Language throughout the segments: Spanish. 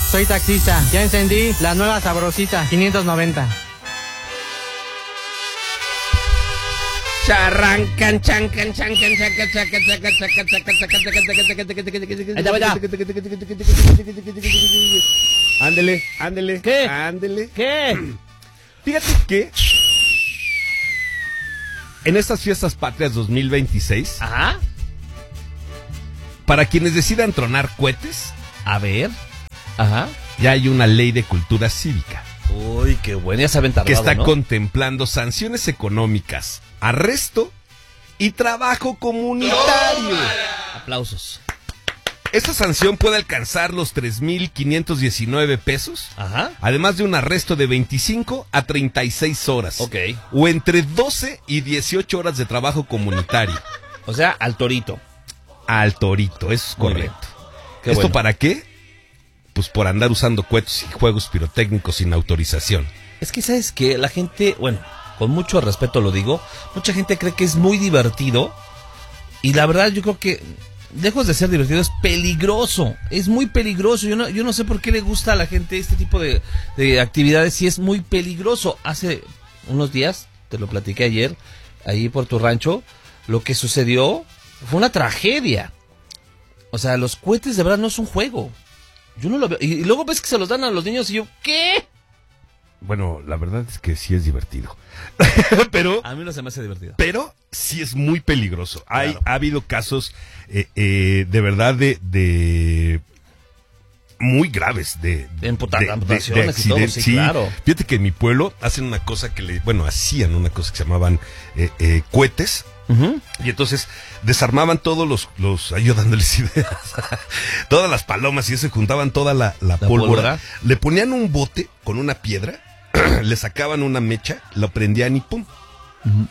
Soy taxista. Ya encendí la nueva Sabrosita 590. Charrancan, chancan, chancan, chancan, chancan, chancan, chancan, chancan, ándele, ándele. ¿Qué? Ándele. ¿Qué? Fíjate que en estas fiestas patrias 2026, Ajá. para quienes decidan tronar cohetes, A ver. Ajá. ya hay una ley de cultura cívica Uy, qué bueno, ya se habían tardado, que está ¿no? contemplando sanciones económicas, arresto y trabajo comunitario. Aplausos. Esta sanción puede alcanzar los 3,519 pesos, Ajá. además de un arresto de 25 a 36 horas. Ok. O entre 12 y 18 horas de trabajo comunitario. O sea, al torito. Al torito, eso es Muy bien. correcto. Qué ¿Esto bueno. para qué? Pues por andar usando cohetes y juegos pirotécnicos sin autorización. Es que, ¿sabes qué? La gente, bueno, con mucho respeto lo digo, mucha gente cree que es muy divertido y la verdad yo creo que, lejos de ser divertido, es peligroso, es muy peligroso. Yo no sé por qué le gusta a la gente este tipo de actividades y es muy peligroso. Hace unos días, te lo platiqué ayer, ahí por tu rancho, lo que sucedió fue una tragedia. O sea, los cohetes de verdad no es un juego. Yo no lo veo. Y luego ves que se los dan a los niños y yo, ¿qué? Bueno, la verdad es que sí es divertido. pero A mí no se me hace divertido. Pero sí es muy peligroso. Claro. Ha habido casos de verdad de muy graves de amputaciones y todo, sí, claro. Fíjate que en mi pueblo hacen una cosa hacían una cosa que se llamaban cohetes. Uh-huh. Y entonces desarmaban todos los ayudándoles ideas, todas las palomas y se juntaban toda la pólvora. Le ponían un bote con una piedra, le sacaban una mecha, lo prendían y ¡pum! Uh-huh.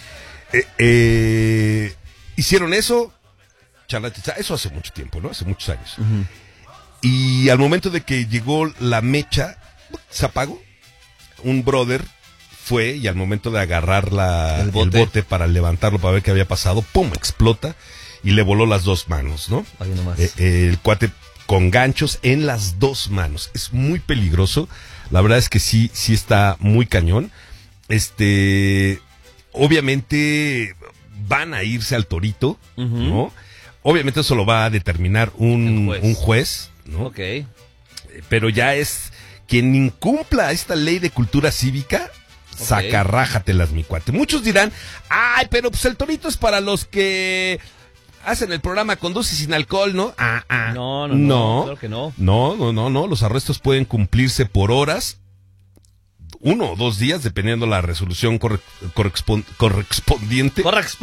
Hicieron eso, eso hace mucho tiempo, ¿no? Hace muchos años. Uh-huh. Y al momento de que llegó la mecha, se apagó. Un brother fue y al momento de agarrar el bote para levantarlo para ver qué había pasado, ¡pum! Explota y le voló las dos manos, ¿no? Ahí nomás. El cuate con ganchos en las dos manos. Es muy peligroso. La verdad es que sí está muy cañón. Obviamente van a irse al torito, Uh-huh. ¿no? Obviamente eso lo va a determinar un juez, ¿no? Ok. Pero ya es quien incumpla esta ley de cultura cívica, sacarrájatelas, mi cuate. Muchos dirán, ay, pero pues el torito es para los que hacen el programa Conduce sin alcohol, ¿no? No, claro que no. No, los arrestos pueden cumplirse por horas, 1 o 2 días, dependiendo la resolución correspondiente.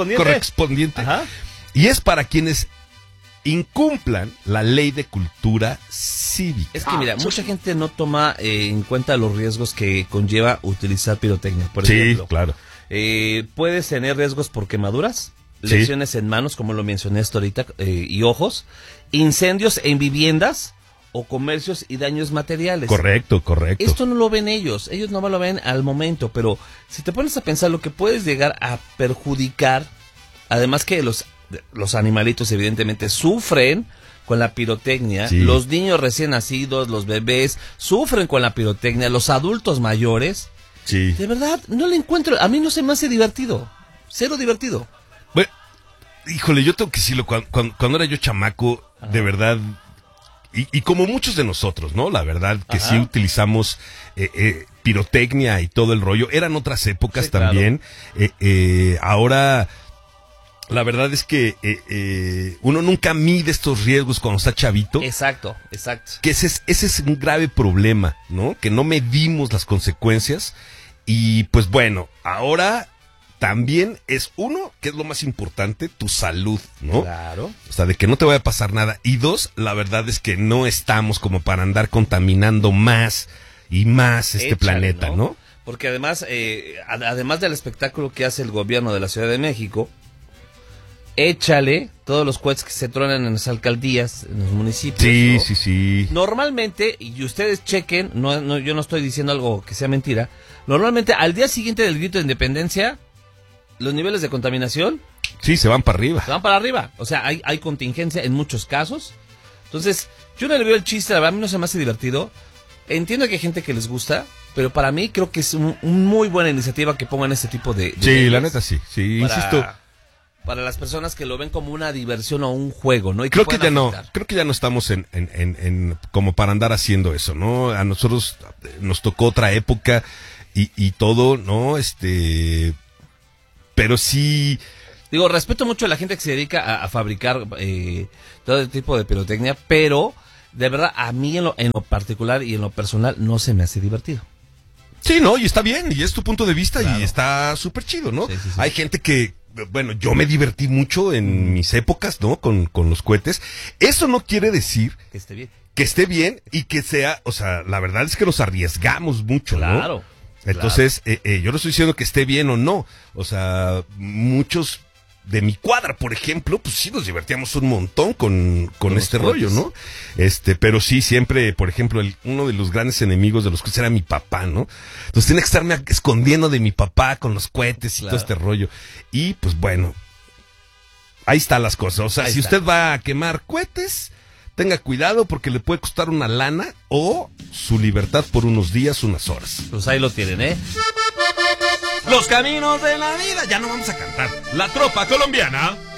Ajá. Y es para quienes incumplan la ley de cultura cívica. Es que mira, mucha gente no toma en cuenta los riesgos que conlleva utilizar pirotecnia. Por ejemplo, claro. Puedes tener riesgos por quemaduras, Sí. lesiones en manos, como lo mencioné hasta ahorita, y ojos, incendios en viviendas o comercios y daños materiales. Correcto. Esto no lo ven ellos no lo ven al momento, pero si te pones a pensar lo que puedes llegar a perjudicar, además que los animalitos evidentemente sufren con la pirotecnia, Sí. los niños recién nacidos, los bebés sufren con la pirotecnia, los adultos mayores, Sí. de verdad no le encuentro, a mí no se me hace divertido, cero divertido. Bueno, híjole, yo tengo que decirlo, cuando era yo chamaco, de verdad, y como muchos de nosotros, ¿no? La verdad que Ajá. sí utilizamos pirotecnia y todo el rollo, eran otras épocas Sí, claro. también, ahora... La verdad es que uno nunca mide estos riesgos cuando está chavito. Exacto. Que ese es un grave problema, ¿no? Que no medimos las consecuencias. Y pues bueno, ahora también es que es lo más importante, tu salud, ¿no? Claro. O sea, de que no te vaya a pasar nada. Y 2, la verdad es que no estamos como para andar contaminando más y más este planeta, ¿no? Porque además, además del espectáculo que hace el gobierno de la Ciudad de México, échale todos los cohetes que se tronan en las alcaldías, en los municipios. Sí, ¿no? sí. Normalmente, y ustedes chequen, yo no estoy diciendo algo que sea mentira, normalmente al día siguiente del grito de independencia, los niveles de contaminación Sí, se van para arriba. se van para arriba. O sea, hay contingencia en muchos casos. Entonces, Yo no le veo el chiste, la verdad, a mí no se me hace divertido. Entiendo que hay gente que les gusta, pero para mí creo que es un muy buena iniciativa que pongan este tipo de sí, la neta sí, insisto. Para las personas que lo ven como una diversión o un juego, ¿no? Y creo que ya no estamos en como para andar haciendo eso, ¿no? A nosotros nos tocó otra época y todo, ¿no? Pero sí. Digo, respeto mucho a la gente que se dedica a fabricar todo tipo de pirotecnia, pero de verdad a mí en lo particular y en lo personal no se me hace divertido. Sí, no, y está bien, y es tu punto de vista, claro. Y está súper chido, ¿no? Sí. Hay gente que, bueno, yo me divertí mucho en mis épocas, ¿no? Con los cohetes. Eso no quiere decir que esté bien. Que esté bien y que sea, o sea, la verdad es que nos arriesgamos mucho, claro, ¿no? Entonces, yo no estoy diciendo que esté bien o no. O sea, muchos de mi cuadra, por ejemplo, pues sí nos divertíamos un montón con este rollo, ¿no? Pero sí, siempre, por ejemplo, uno de los grandes enemigos de los cohetes era mi papá, ¿no? Entonces tenía que estarme escondiendo de mi papá con los cohetes y todo este rollo. Y pues bueno, ahí están las cosas. O sea, si usted va a quemar cohetes, tenga cuidado porque le puede costar una lana o su libertad por unos días, unas horas. Pues ahí lo tienen, ¿eh? Los caminos de la vida. Ya no vamos a cantar. La tropa colombiana